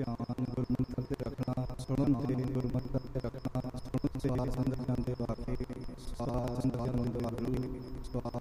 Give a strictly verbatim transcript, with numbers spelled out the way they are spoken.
ਧਿਆਨ ਗੁਰਮਤਿ ਤੇ ਰੱਖਣਾ, ਸੁਣਨ ਤੇ ਗੁਰਮਤਿ ਤੇ ਰੱਖਣਾ, ਸੁਣ ਤੇ ਸੰਗਤ ਜਾਂਦੇ ਵਾਕੇ, ਸਵਾਦ ਸੰਗਤ ਜਾਂਦੇ ਵਾਗਰੂ, ਸਵਾਦ